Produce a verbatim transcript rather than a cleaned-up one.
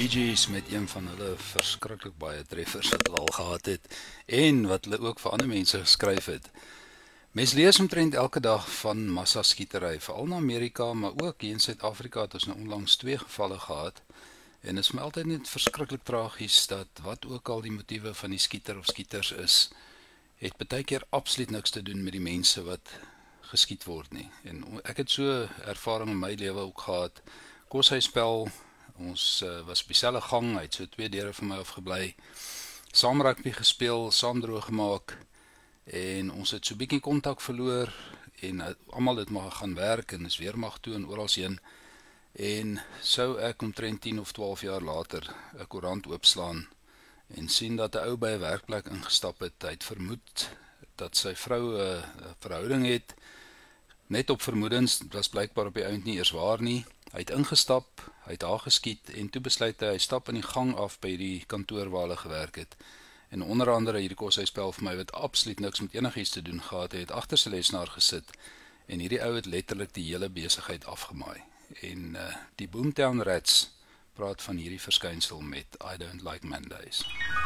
Bee Gees met een van hulle verskriklik baie treffers wat hulle al gehad het en wat hulle ook vir ander mense geskryf het. Mens lees omtrent elke dag van massaskietery, veral in Amerika, maar ook hier in Suid-Afrika het ons nou onlangs twee gevalle gehad. En dit is my altyd net verskriklik tragies dat wat ook al die motiewe van die skieter of skieters is, het baie keer absoluut niks te doen met die mense wat geskiet word nie. En ek het so ervaring in my lewe ook gehad. Koshuisspel, ons uh, was op dieselfde gang, hy het so twee deure van my afgebly, saam rugby gespeel, saam droog gemaak, en ons het so bietjie kontak verloor, en uh, almal het maar gaan werk, en is weermag toe en orals heen, en sou ek omtrent tien of twaalf jaar later 'n koerant oopslaan, en sien dat 'n ou by 'n werkplek ingestap het. Hy het vermoed dat sy vrou 'n uh, verhouding het, net op vermoedens, dit was blykbaar op die eind nie eers waar nie. Hy het ingestap, hy het haar geskiet, en toe besluit hy, hy stap in die gang af by die kantoor waar hulle gewerk het. En onder andere hierdie koshuisspel vir my, wat absoluut niks met enigiets te doen gehad, hy het agter sy lesenaar gesit, en hierdie ou het letterlik die hele besigheid afgemaai. En uh, die Boomtown Rats praat van hierdie verskynsel met I Don't Like Mondays.